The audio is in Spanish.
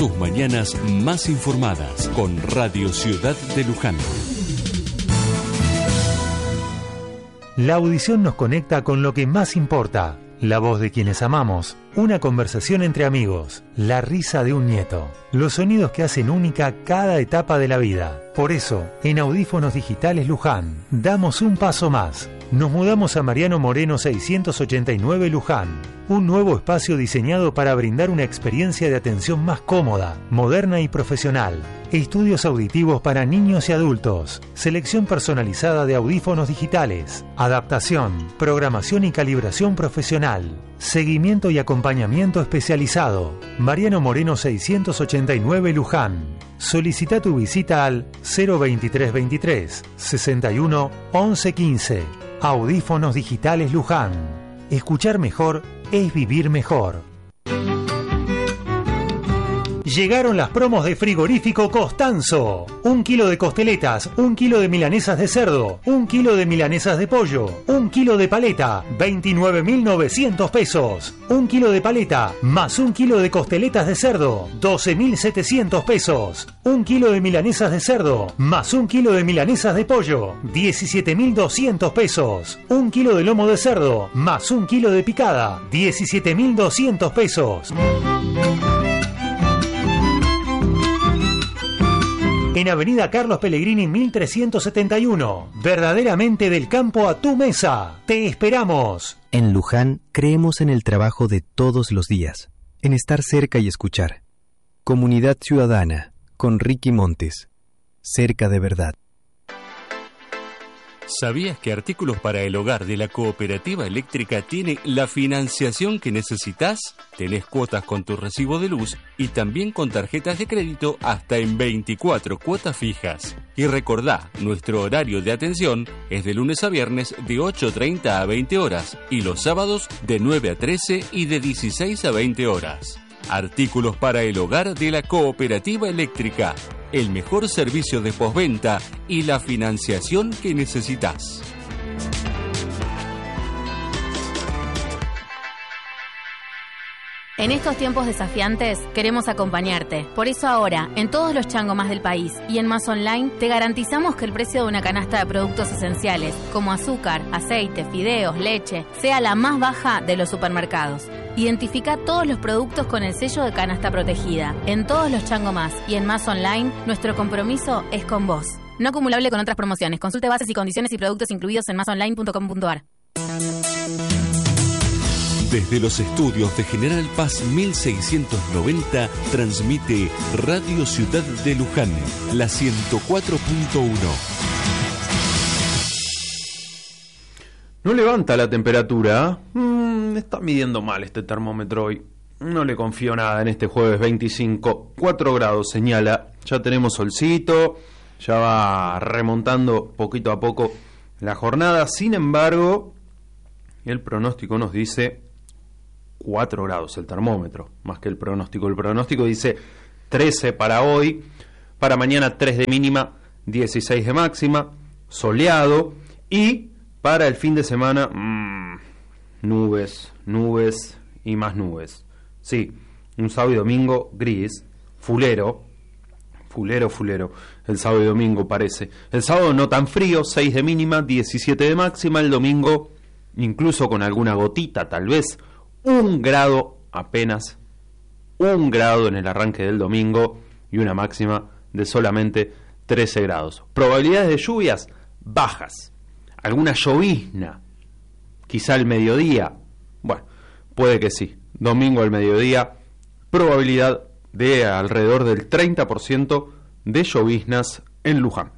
tus mañanas más informadas con Radio Ciudad de Luján. La audición nos conecta con lo que más importa, la voz de quienes amamos, una conversación entre amigos, la risa de un nieto, los sonidos que hacen única cada etapa de la vida. Por eso, en Audífonos Digitales Luján, damos un paso más. Nos mudamos a Mariano Moreno 689 Luján, un nuevo espacio diseñado para brindar una experiencia de atención más cómoda, moderna y profesional. Estudios auditivos para niños y adultos, selección personalizada de audífonos digitales, adaptación, programación y calibración profesional, seguimiento y acompañamiento especializado. Mariano Moreno 689 Luján. Solicita tu visita al 02323 61 11 15. Audífonos Digitales Luján. Escuchar mejor es vivir mejor. Llegaron las promos de Frigorífico Costanzo. 1 kilo de costeletas, 1 kilo de milanesas de cerdo, 1 kilo de milanesas de pollo, 1 kilo de paleta, 29.900 pesos. 1 kilo de paleta, más 1 kilo de costeletas de cerdo, 12.700 pesos. 1 kilo de milanesas de cerdo, más 1 kilo de milanesas de pollo, 17.200 pesos. 1 kilo de lomo de cerdo, más 1 kilo de picada, 17.200 pesos. En Avenida Carlos Pellegrini 1371, verdaderamente del campo a tu mesa. ¡Te esperamos! En Luján creemos en el trabajo de todos los días, en estar cerca y escuchar. Comunidad Ciudadana, con Ricky Montes. Cerca de verdad. ¿Sabías que Artículos para el Hogar de la Cooperativa Eléctrica tiene la financiación que necesitas? Tenés cuotas con tu recibo de luz y también con tarjetas de crédito hasta en 24 cuotas fijas. Y recordá, nuestro horario de atención es de lunes a viernes de 8:30 a 20 horas y los sábados de 9 a 13 y de 16 a 20 horas. Artículos para el Hogar de la Cooperativa Eléctrica. El mejor servicio de postventa y la financiación que necesitas. En estos tiempos desafiantes queremos acompañarte. Por eso ahora, en todos los changomás del país y en Más Online, te garantizamos que el precio de una canasta de productos esenciales, como azúcar, aceite, fideos, leche, sea la más baja de los supermercados. Identifica todos los productos con el sello de canasta protegida. En todos los changomás y en Más Online, nuestro compromiso es con vos. No acumulable con otras promociones. Consulte bases y condiciones y productos incluidos en masonline.com.ar. Desde los estudios de General Paz 1690 transmite Radio Ciudad de Luján, la 104.1. No levanta la temperatura. Está midiendo mal este termómetro hoy. No le confío nada en este jueves 25. 4 grados señala. Ya tenemos solcito. Ya va remontando poquito a poco la jornada. Sin embargo, el pronóstico nos dice 4 grados el termómetro, más que el pronóstico. El pronóstico dice 13 para hoy, para mañana 3 de mínima, 16 de máxima, soleado, y para el fin de semana, nubes y más nubes. Sí, un sábado y domingo gris, fulero, el sábado y domingo parece. El sábado no tan frío, 6 de mínima, 17 de máxima, el domingo incluso con alguna gotita tal vez, 1 grado apenas, 1 grado en el arranque del domingo y una máxima de solamente 13 grados. Probabilidades de lluvias bajas, alguna llovizna, quizá al mediodía, bueno, puede que sí, domingo al mediodía, probabilidad de alrededor del 30% de lloviznas en Luján.